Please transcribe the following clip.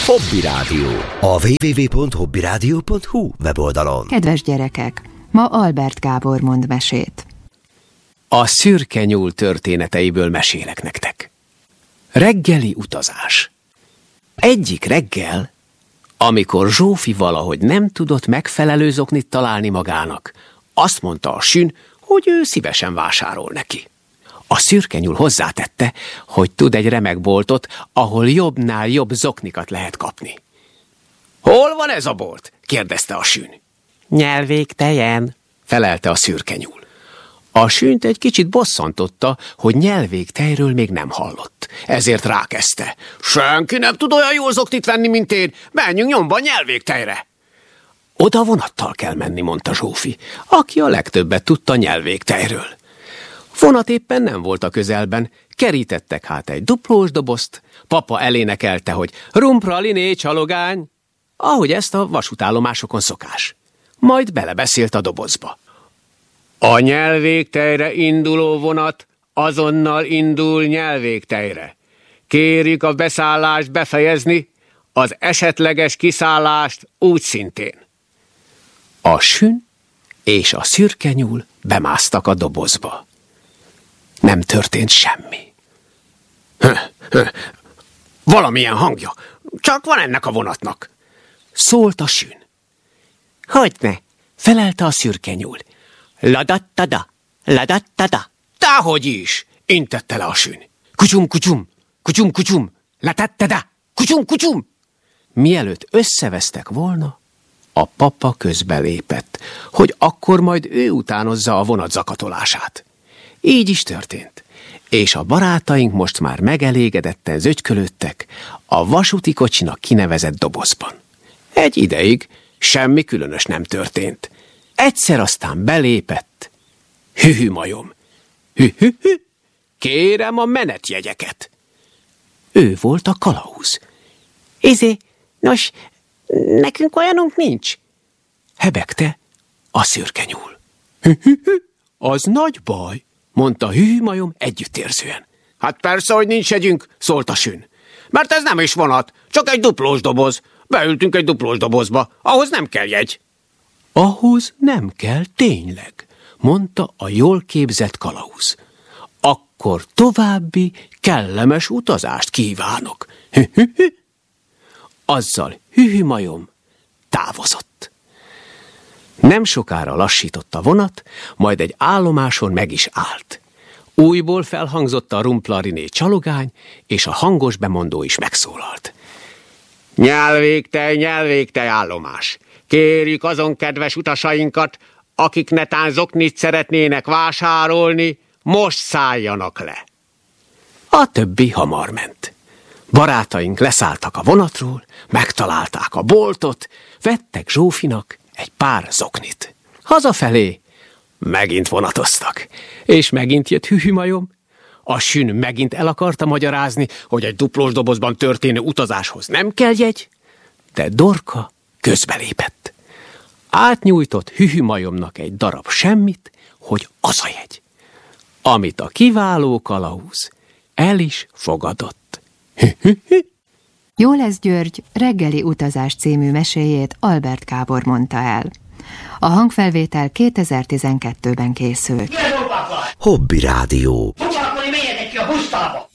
Hobby Rádió. A www.hobbyradio.hu weboldalon. Kedves gyerekek, ma Albert Gábor mond mesét. A szürke nyúl történeteiből mesélek nektek. Reggeli utazás. Egyik reggel, amikor Zsófi valahogy nem tudott megfelelő zoknit találni magának, azt mondta a sün, hogy ő szívesen vásárol neki. A szürke nyúl hozzátette, hogy tud egy remek boltot, ahol jobbnál jobb zoknikat lehet kapni. Hol van ez a bolt? kérdezte a sün. Nyelvéktejen, felelte a szürke nyúl. A sünt egy kicsit bosszantotta, hogy nyelvéktejről még nem hallott. Ezért rákezdte. Senki nem tud olyan jól zoknit venni, mint én. Menjünk nyomban nyelvéktejre. Oda vonattal kell menni, mondta Zsófi, aki a legtöbbet tudta nyelvéktejről. Vonat éppen nem volt a közelben, kerítettek hát egy duplós dobozt, papa elénekelte, hogy rumpraliné csalogány, ahogy ezt a vasútállomásokon szokás. Majd belebeszélt a dobozba. A nyelvéktejre induló vonat azonnal indul nyelvéktejre. Kérjük a beszállást befejezni, az esetleges kiszállást úgy szintén. A sün és a szürke nyúl bemásztak a dobozba. Nem történt semmi. Valamilyen hangja, csak van ennek a vonatnak, szólt a sün. Hogyne, felelte a szürke nyúl. Ladattada, ladattada. Táhogy is, intette le a sün. Kutyum, kutyum, kutyum, kutyum, latattada, kutyum, kutyum. Mielőtt összevesztek volna, a papa közbelépett, hogy akkor majd ő utánozza a vonat zakatolását. Így is történt, és a barátaink most már megelégedetten zögykölődtek a vasúti kocsinak kinevezett dobozban. Egy ideig semmi különös nem történt. Egyszer aztán belépett. Hühü majom. Hü-hü-hü, kérem a menetjegyeket. Ő volt a kalauz. Nos, nekünk olyanunk nincs, hebegte a szürke nyúl. Hü-hü-hü, az nagy baj, mondta Hühü majom együttérzően. Hát persze, hogy nincs jegyünk, szólt a sün. Mert ez nem is vonat, csak egy duplós doboz. Beültünk egy duplós dobozba, ahhoz nem kell jegy. Ahhoz nem kell tényleg, mondta a jól képzett kalauz. Akkor további kellemes utazást kívánok. Hü-hü-hü. Azzal Hühü majom távozott. Nem sokára lassított a vonat, majd egy állomáson meg is állt. Újból felhangzott a rumplariné csalogány, és a hangos bemondó is megszólalt. Nyelvéktej állomás. Kérjük azon kedves utasainkat, akik netán zoknit szeretnének vásárolni, most szálljanak le. A többi hamar ment. Barátaink leszálltak a vonatról, megtalálták a boltot, vettek Zsófinak egy pár zoknit. Hazafelé megint vonatoztak, és megint jött Hühü majom. A sün megint el akarta magyarázni, hogy egy duplós dobozban történő utazáshoz nem kell jegy, de Dorka közbelépett. Átnyújtott Hühü majomnak egy darab semmit, hogy az a jegy, amit a kiváló kalauz el is fogadott. Jó lesz György reggeli utazás című meséjét Albert Gábor mondta el. A hangfelvétel 2012-ben készült. Hobby Rádió. Foglalkozni, menjetek ki a pusztába!